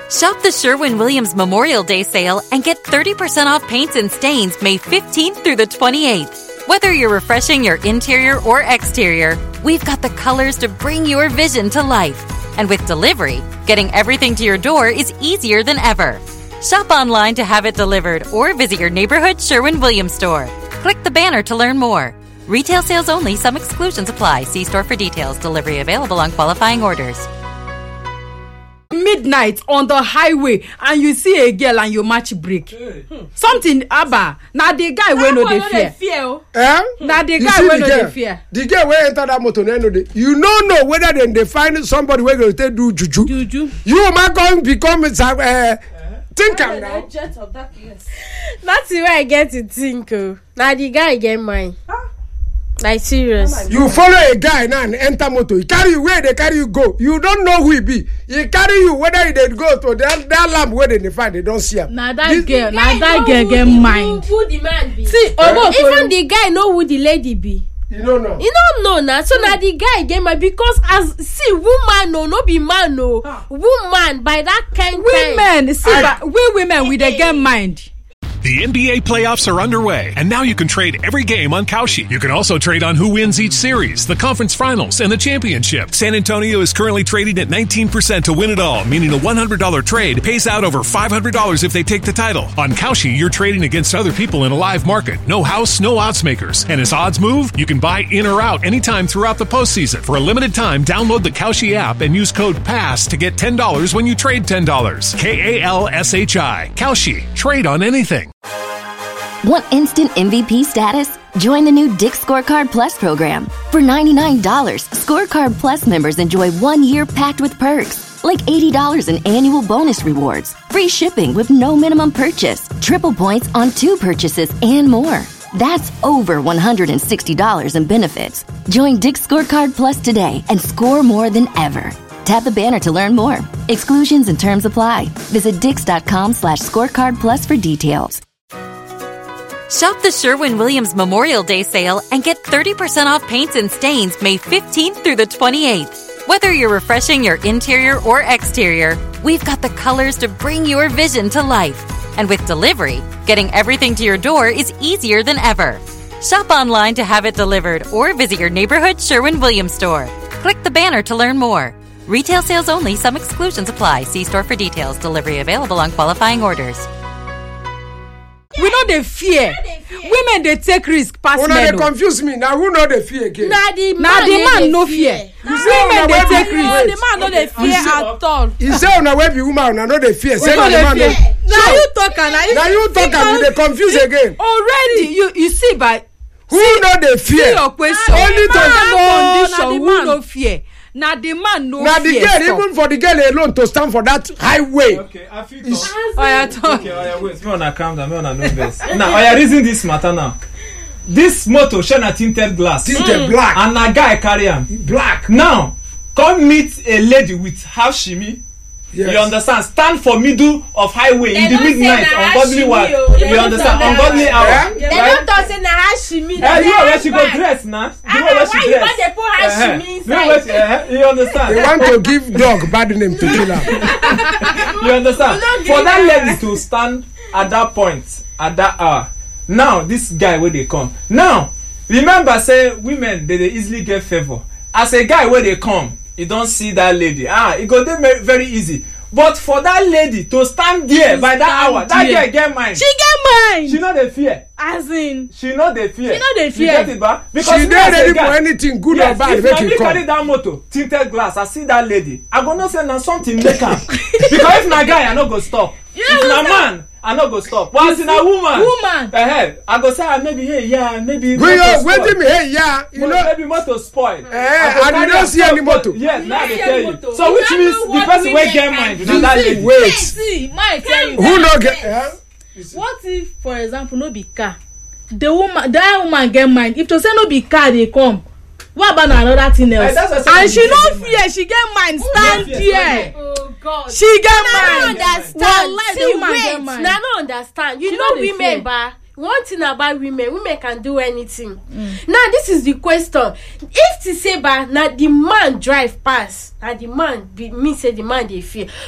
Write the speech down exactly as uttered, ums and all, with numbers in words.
Shop the Sherwin-Williams Memorial Day sale and get thirty percent off paints and stains May fifteenth through the twenty-eighth. Whether you're refreshing your interior or exterior, we've got the colors to bring your vision to life. And with delivery, getting everything to your door is easier than ever. Shop online to have it delivered or visit your neighborhood Sherwin-Williams store. Click the banner to learn more. Retail sales only. Some exclusions apply. See store for details. Delivery available on qualifying orders. Midnight on the highway and you see a girl and you match break. Hey. Hmm. Something Abba. Now the guy wey no dey fear. fear. Eh? Now the guy wey no dey fear. The girl wey enter that motor no dey. You no know whether then they find somebody wey go take do juju. Juju. You man come become uh, uh, think am now. That's where I get to think. Oh. Now the guy get mine. Huh? Like serious. You follow a guy now and enter motor. He carry you where they carry you go. You don't know who he be. He carry you whether they go to that, that lamp where they find. They don't see him. Now that this, girl, now that girl get mind. Who, who the man be? See, uh, even the guy know who the lady be. You don't know. You don't know now. So now the guy get mind because as see woman no no be man no huh. Woman by that kind. Women see, I, but we women we they get mind. The N B A playoffs are underway, and now you can trade every game on Kalshi. You can also trade on who wins each series, the conference finals, and the championship. San Antonio is currently trading at nineteen percent to win it all, meaning a one hundred dollars trade pays out over five hundred dollars if they take the title. On Kalshi, you're trading against other people in a live market. No house, no odds makers. And as odds move, you can buy in or out anytime throughout the postseason. For a limited time, download the Kalshi app and use code PASS to get ten dollars when you trade ten dollars. K A L S H I. Kalshi. Trade on anything. Want instant M V P status? Join the new Dick's Scorecard Plus program. For ninety-nine dollars, Scorecard Plus members enjoy one year packed with perks, like eighty dollars in annual bonus rewards, free shipping with no minimum purchase, triple points on two purchases, and more. That's over one hundred sixty dollars in benefits. Join Dick's Scorecard Plus today and score more than ever. Tap the banner to learn more. Exclusions and terms apply. Visit dix.com slash scorecard plus for details. Shop the Sherwin-Williams Memorial Day sale and get thirty percent off paints and stains May fifteenth through the twenty-eighth. Whether you're refreshing your interior or exterior, we've got the colors to bring your vision to life. And with delivery, getting everything to your door is easier than ever. Shop online to have it delivered or visit your neighborhood Sherwin-Williams store. Click the banner to learn more. Retail sales only. Some exclusions apply. See store for details. Delivery available on qualifying orders. We know they fear. Women they take risk pass men. Una they confuse me. Now who know they fear again? Now the man, now the man no fear. Women they take risk. The man no they fear at all. He say una wey be woman una no they fear. Say no the man no. Now you talk and now you talk and you they confuse again. Already you you see by who know they fear? See your question. Only to condition who no fear. Now the man no now fear. Now the girl, even for the girl alone to stand for that highway. Okay, I feel talk. Oh, yeah, talk. Okay, oh, yeah, wait. Me wanna calm down. Me wanna know this. Now, I reason this matter now. This motor shine a tinted glass. Tinted mm. black. And a guy carry him black. Now, come meet a lady with half shimmy. Yes. You understand? Stand for middle of highway they in the midnight, ungodly one. You understand? Ungodly hour. Yeah? They right? don't talk say na hashimi. Eh, you know where she go dress now? You know where she dress? Why you put hashimi inside? Uh-huh. You understand? They want to give dog bad name to kill her. You understand? For that lady to stand at that point, at that hour. Now this guy where they come. Now remember, say women they, they easily get favor. As a guy where they come. You don't see that lady. Ah, it go there very easy. But for that lady to stand there to by stand that hour, that girl get mine. She get mine. She not the fear. As in, she not the fear. She not the fear. You get it back? Because she not ready for anything good yes, or bad. If make I it come. carry that motor, tinted glass, I see that lady. I gonna say now something make her. Because if my guy, I not go stop. Yeah, if my man, I not go stop. Once in a woman, woman, uh, I go say uh, maybe hey yeah maybe. We are waiting me hey yeah you well, know maybe motor spoil. Uh, and you don't see any motor. Yes, now they tell you. Motor. So which means the person will get mine. You that lady. Wait. See, my tell you. Who no get? Uh, what if, for example, no be car? The woman, that woman get mine. If to say no be car, they come. What about another thing else? Hey, and she no fear. She get mine. Stand here. Oh God. She get mine. I don't understand. Well, See, wait. Now I don't understand. You she know women, ba. One thing about women, women can do anything. Mm. Now this is the question: if to say, ba, now the man drive past, now the man be me say the man they fear.